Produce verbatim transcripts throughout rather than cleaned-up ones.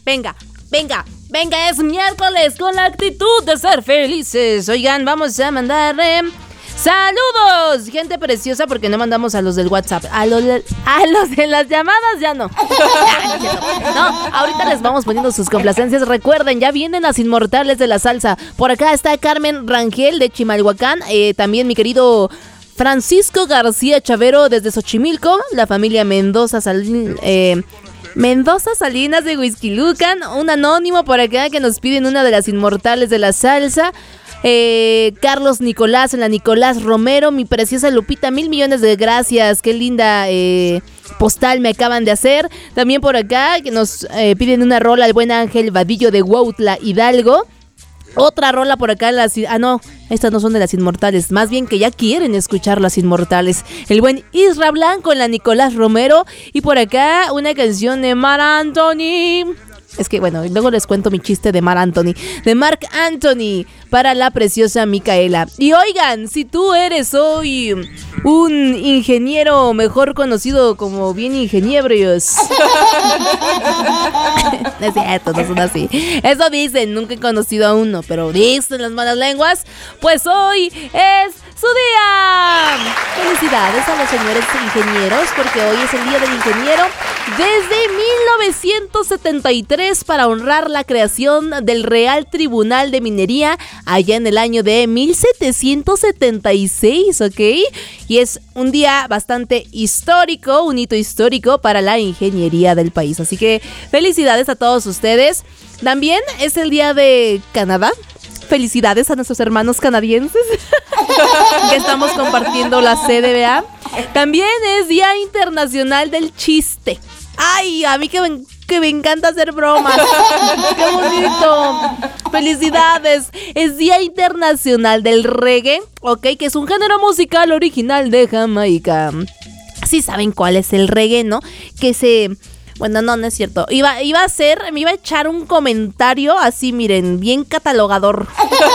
venga, venga, venga, es miércoles con la actitud de ser felices. Oigan, vamos a mandar eh, saludos, gente preciosa, porque no mandamos a los del WhatsApp. A los, a los de las llamadas ya no. No, ahorita les vamos poniendo sus complacencias. Recuerden, ya vienen las inmortales de la salsa. Por acá está Carmen Rangel de Chimalhuacán. Eh, también mi querido Francisco García Chavero desde Xochimilco. La familia Mendoza Sal, eh, Mendoza Salinas de Huixquilucan. Un anónimo por acá que nos piden una de las inmortales de la salsa. Eh, Carlos Nicolás en la Nicolás Romero, mi preciosa Lupita, mil millones de gracias, qué linda eh, postal me acaban de hacer. También por acá que nos eh, piden una rola al buen Ángel Vadillo de Huautla, Hidalgo. Otra rola por acá, las, ah no, estas no son de las inmortales, más bien que ya quieren escuchar las inmortales. El buen Isra Blanco en la Nicolás Romero. Y por acá una canción de Mar Anthony. Es que bueno, luego les cuento mi chiste de Mar Anthony. De Marc Anthony para la preciosa Micaela. Y oigan, si tú eres hoy un ingeniero mejor conocido como bien ingeniebrios. No es cierto, no son así. Eso dicen, nunca he conocido a uno, pero dicen las malas lenguas. Pues hoy es su día. Felicidades a los señores ingenieros, porque hoy es el día del ingeniero. Desde mil novecientos setenta y tres, para honrar la creación del Real Tribunal de Minería allá en el año de mil setecientos setenta y seis, ¿ok? Y es un día bastante histórico, un hito histórico para la ingeniería del país. Así que felicidades a todos ustedes. También es el día de Canadá. Felicidades a nuestros hermanos canadienses que estamos compartiendo la C D B A. También es Día Internacional del Chiste. Ay, a mí que me, que me encanta hacer bromas. ¡Qué bonito! ¡Felicidades! Es Día Internacional del Reggae, ok, que es un género musical original de Jamaica. Sí saben cuál es el reggae, ¿no? Que se... Bueno, no, no es cierto. Iba, iba a ser, me iba a echar un comentario así, miren, bien catalogador.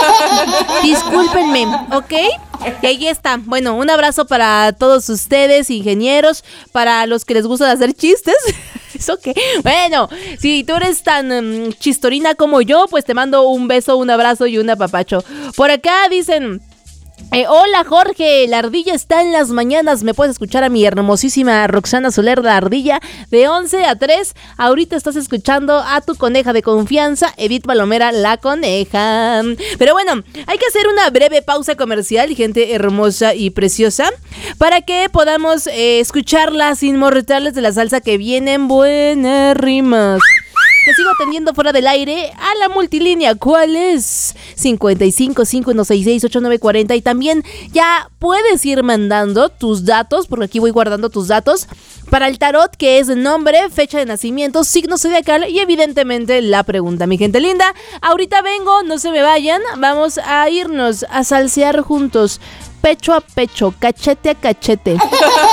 Discúlpenme, ¿ok? Y ahí está. Bueno, un abrazo para todos ustedes, ingenieros, para los que les gusta hacer chistes. ¿Eso qué? Bueno, si tú eres tan um, chistorina como yo, pues te mando un beso, un abrazo y un apapacho. Por acá dicen... Eh, hola Jorge, la ardilla está en las mañanas. Me puedes escuchar a mi hermosísima Roxana Soler, la ardilla, de once a tres. Ahorita estás escuchando a tu coneja de confianza, Edith Palomera, la coneja. Pero bueno, hay que hacer una breve pausa comercial, gente hermosa y preciosa, para que podamos eh, escuchar las inmortales de la salsa que vienen buenas rimas. Te sigo atendiendo fuera del aire a la multilínea. ¿Cuál es? cincuenta y cinco, cinco uno seis seis, ocho nueve cuatro cero. Y también ya puedes ir mandando tus datos, porque aquí voy guardando tus datos, para el tarot, que es nombre, fecha de nacimiento, signo zodiacal y evidentemente la pregunta. Mi gente linda, ahorita vengo, no se me vayan. Vamos a irnos a salsear juntos. Pecho a pecho, cachete a cachete.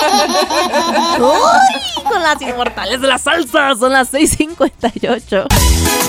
Uy, con las inmortales de la salsa. Son las seis cincuenta y ocho.